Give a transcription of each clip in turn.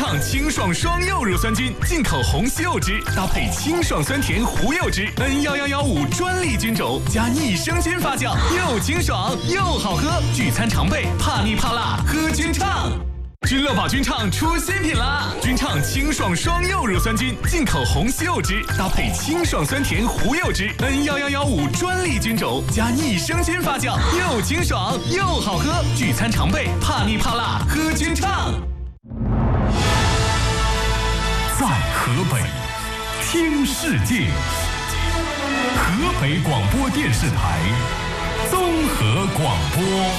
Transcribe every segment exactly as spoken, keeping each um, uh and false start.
畅清爽双柚乳酸菌，进口红西柚汁搭配清爽酸甜胡柚汁 N 一一一五专利菌种，加益生菌发酵，又清爽又好喝。聚餐常备，怕腻怕辣，喝菌畅。君乐宝君畅出新品啦！君畅清爽双柚乳酸菌，进口红西柚汁搭配清爽酸甜胡柚汁 N 一一一五专利菌种，加益生菌发酵，又清爽又好喝。聚餐常备，怕腻怕辣，喝君畅。 在河北听世界，河北广播电视台综合广播。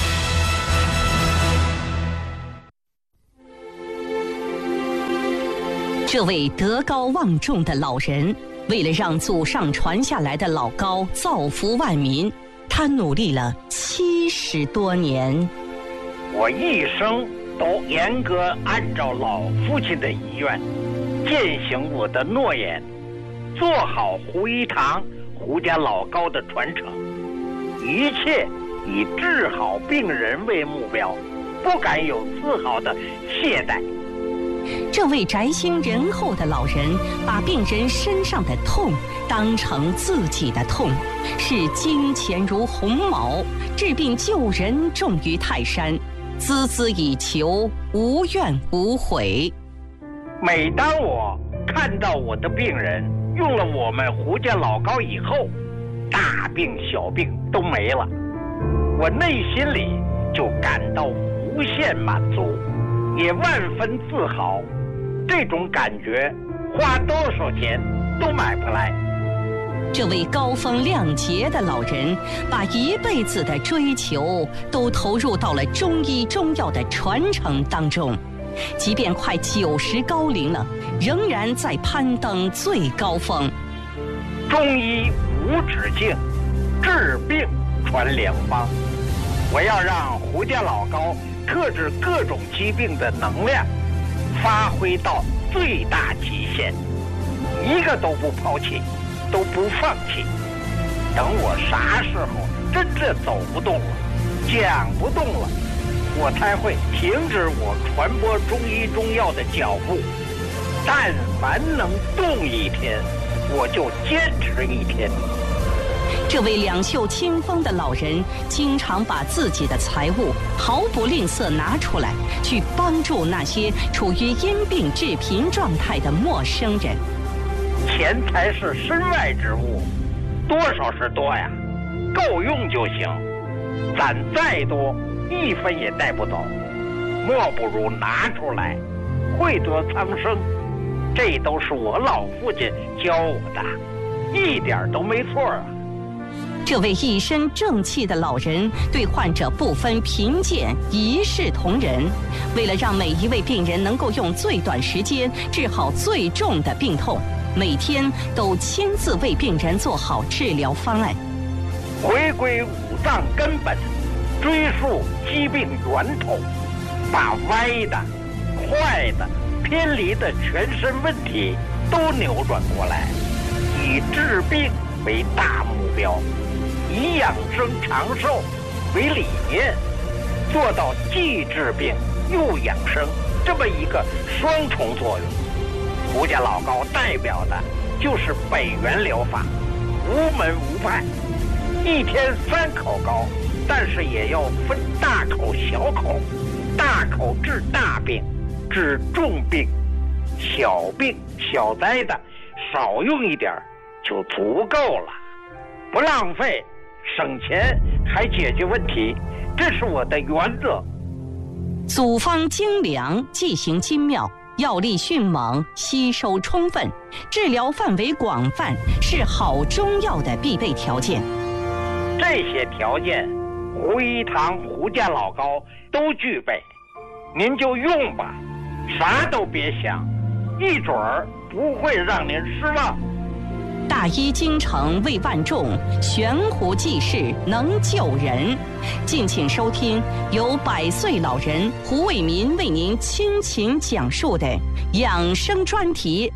这位德高望重的老人，为了让祖上传下来的老高造福万民，他努力了七十多年。 我一生都严格按照老父亲的遗愿，践行我的诺言，做好胡一堂胡家老高的传承，一切以治好病人为目标，不敢有丝毫的懈怠。 这位宅心仁厚的老人，把病人身上的痛当成自己的痛，视金钱如鸿毛，治病救人重于泰山，孜孜以求，无怨无悔。 每当我看到我的病人用了我们胡家老高以后，大病小病都没了，我内心里就感到无限满足，也万分自豪。这种感觉花多少钱都买不来。 这位高风亮节的老人，把一辈子的追求都投入到了中医中药的传承当中，即便快九十高龄了，仍然在攀登最高峰。 中医无止境，治病传良方。我要让胡家老高克制各种疾病的能量发挥到最大极限，一个都不抛弃，都不放弃。等我啥时候真正走不动了，讲不动了，我才会停止我传播中医中药的脚步。但凡能动一天，我就坚持一天。 这位两袖清风的老人，经常把自己的财物毫不吝啬拿出来，去帮助那些处于因病致贫状态的陌生人。 钱财是身外之物，多少是多呀，够用就行。攒再多，一分也带不走，莫不如拿出来，惠泽苍生。这都是我老父亲教我的，一点都没错啊。 这位一身正气的老人，对患者不分贫贱，一视同仁。为了让每一位病人能够用最短时间治好最重的病痛，每天都亲自为病人做好治疗方案。 回归五脏根本，追溯疾病源头，把歪的、坏的、偏离的全身问题都扭转过来，以治病为大目标，以养生长寿为理念，做到既治病又养生这么一个双重作用。胡家老高代表的就是北元疗法，无门无派，一天三口高，但是也要分大口小口，大口治大病，治重病，小病小灾的少用一点就足够了，不浪费，省钱还解决问题，这是我的原则。 组方精良，剂行精妙，药力迅猛，吸收充分，治疗范围广泛，是好中药的必备条件。 这些条件，胡一堂胡家老高都具备，您就用吧，啥都别想，一准儿不会让您失望。 大医精诚为万众，悬壶济世能救人。敬请收听由百岁老人胡卫民为您倾情讲述的养生专题。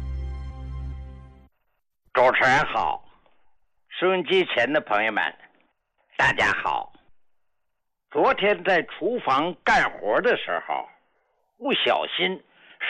主持人好，收音机前的朋友们，大家好。昨天在厨房干活的时候，不小心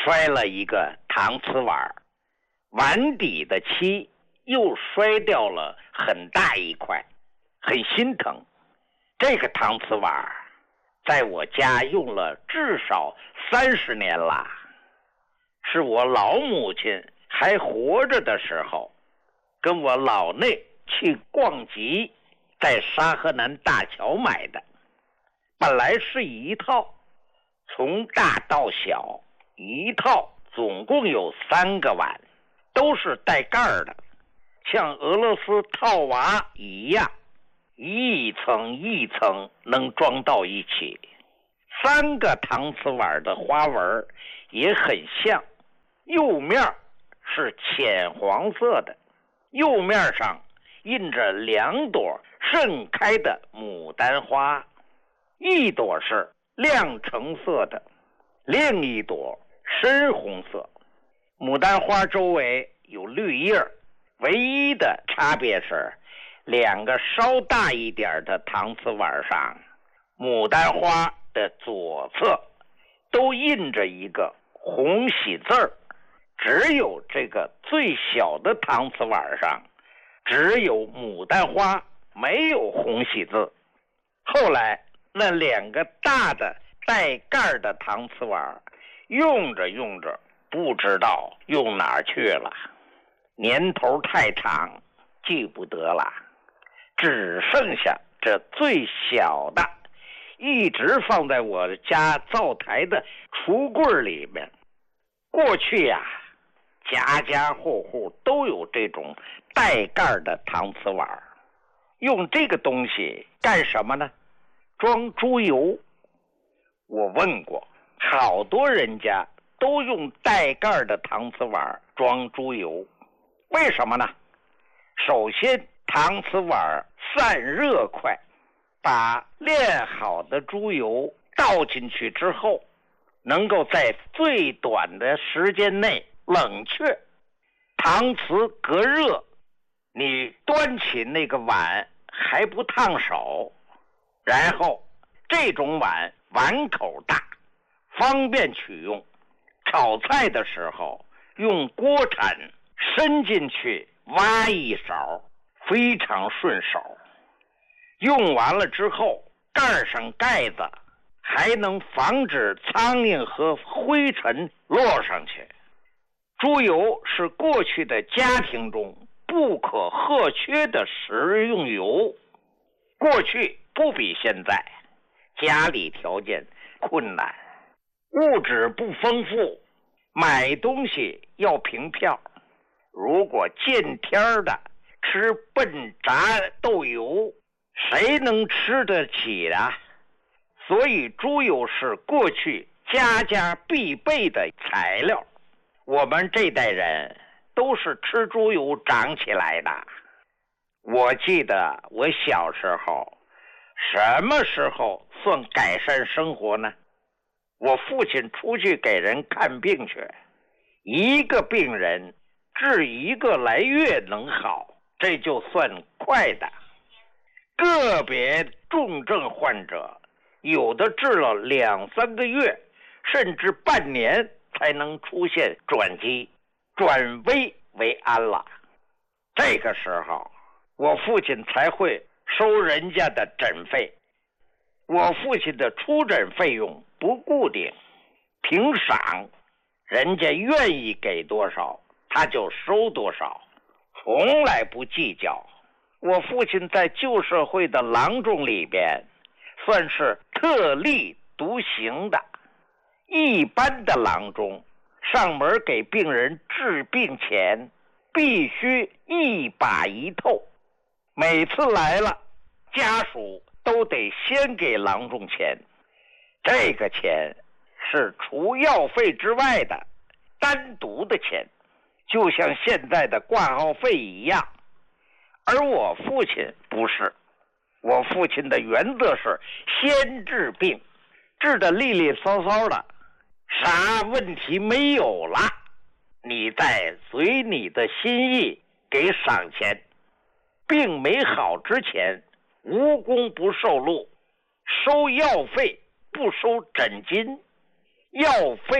摔了一个搪瓷碗，碗底的漆又摔掉了很大一块，很心疼。这个搪瓷碗在我家用了至少三十年了，是我老母亲还活着的时候，跟我老内去逛集，在沙河南大桥买的。本来是一套，从大到小一套总共有三个碗，都是带盖儿的，像俄罗斯套娃一样，一层一层能装到一起。三个搪瓷碗的花纹也很像，右面是浅黄色的，右面上印着两朵盛开的牡丹花，一朵是亮橙色的，另一朵深红色。牡丹花周围有绿叶，唯一的差别是两个稍大一点的搪瓷碗上，牡丹花的左侧都印着一个红喜字儿，只有这个最小的搪瓷碗上只有牡丹花，没有红喜字。后来那两个大的带盖的搪瓷碗用着用着不知道用哪儿去了，年头太长记不得了，只剩下这最小的一直放在我家灶台的橱柜里面。过去呀、啊，家家户户都有这种带盖的搪瓷碗，用这个东西干什么呢？装猪油。我问过，好多人家都用带盖的搪瓷碗装猪油，为什么呢？首先，搪瓷碗散热快，把炼好的猪油倒进去之后，能够在最短的时间内冷却。搪瓷隔热，你端起那个碗还不烫手。然后这种碗碗口大，方便取用，炒菜的时候用锅铲伸进去挖一勺，非常顺手。用完了之后盖上盖子，还能防止苍蝇和灰尘落上去。猪油是过去的家庭中不可或缺的食用油，过去不比现在，家里条件困难，物质不丰富，买东西要凭票。如果见天的吃笨炸豆油，谁能吃得起啊？所以猪油是过去家家必备的材料。我们这代人都是吃猪油长起来的。我记得我小时候，什么时候算改善生活呢？我父亲出去给人看病去，一个病人治一个来月能好，这就算快的。个别重症患者，有的治了两三个月，甚至半年才能出现转机，转危为安了。这个时候，我父亲才会收人家的诊费。我父亲的出诊费用不固定，凭赏，人家愿意给多少他就收多少，从来不计较。我父亲在旧社会的郎中里边算是特立独行的。一般的郎中上门给病人治病前必须一把一透，每次来了家属都得先给郎中钱，这个钱是除药费之外的单独的钱，就像现在的挂号费一样。而我父亲不是，我父亲的原则是先治病，治得利利索索的，啥问题没有了，你再随你的心意给赏钱。病没好之前，无功不受禄，收药费不收诊金，药费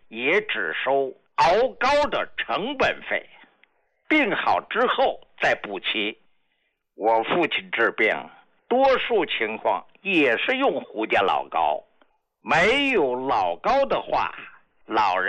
也只收熬膏的成本费，病好之后再补齐。我父亲治病，多数情况也是用胡家老膏，没有老膏的话，老人